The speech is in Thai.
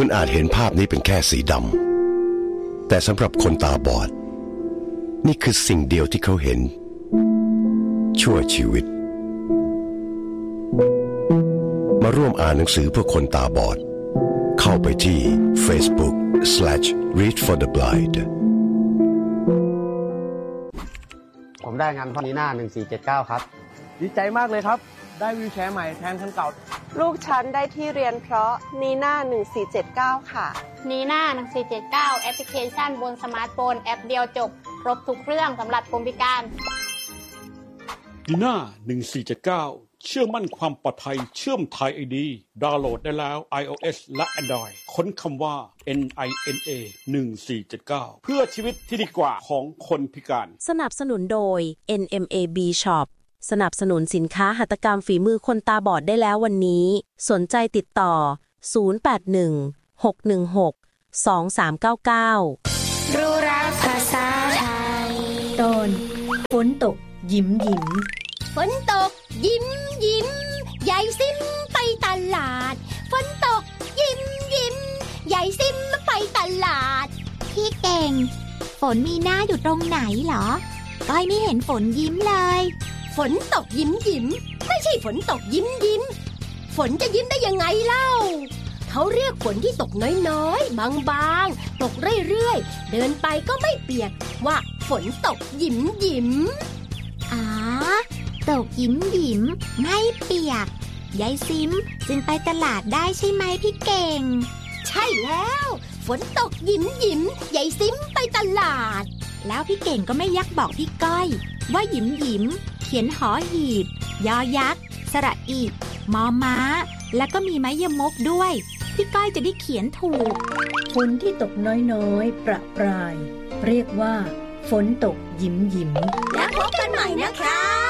คุณอาจเห็นภาพนี้เป็นแค่สีดำแต่สำหรับคนตาบอดนี่คือสิ่งเดียวที่เขาเห็นชั่วชีวิตมาร่วมอ่านหนังสือเพื่อคนตาบอดเข้าไปที่ Facebook/Read for the Blind ผมได้งานพอนีน่า1479ครับดีใจมากเลยครับได้วีลแชร์ใหม่แทนคันเก่าลูกฉันได้ที่เรียนเพราะนีน่า1479ค่ะนีน่า1479แอปพลิเคชันบนสมาร์ทโฟนแอปเดียวจบครบทุกเรื่องสำหรับคนพิการนีน่า1479เชื่อมั่นความปลอดภัยเชื่อมไทย ID ดาวน์โหลดได้แล้ว iOS และ Android ค้นคำว่า NINA 1479เพื่อชีวิตที่ดีกว่าของคนพิการสนับสนุนโดย NMAB Shop สนับสนุนสินค้าหัตถกรรมฝีมือคนตาบอดได้แล้ววันนี้สนใจติดต่อ0816162399 รู้รักภาษาไทยตอนฝนตกยิ้มยิ้มฝนตกยิ้มยิ้มยายซิมไปตลาดฝนตกยิ้มยิ้มยายซิมไปตลาดพี่เก่งฝนมีหน้าอยู่ตรงไหนเหรอก้อยไม่เห็นฝนยิ้มเลยฝนตกยิ้มยิ้มไม่ใช่ฝนตกยิ้มยิ้มฝนจะยิ้มได้ยังไงเล่าเขาเรียกฝนที่ตกน้อยๆบางๆตกเรื่อยๆเดินไปก็ไม่เปียกว่าฝนตกยิ้มยิ้มอ๋อตกยิ้มยิ้มไม่เปียกยายซิมจึงไปตลาดได้ใช่ไหมพี่เก่งใช่แล้วฝนตกยิ้มยิ้มยายซิมไปตลาดแล้วพี่เก่งก็ไม่ยักบอกพี่ก้อยว่ายิ้มยิ้มเขียนหอหีบยอยักษ์สระอีมอม้าแล้วก็มีไม้ยมกด้วยพี่ก้อยจะได้เขียนถูกฝนที่ตกน้อยๆประปรายเรียกว่าฝนตกยิ้มยิ้มแล้วพบกันใหม่นะคะ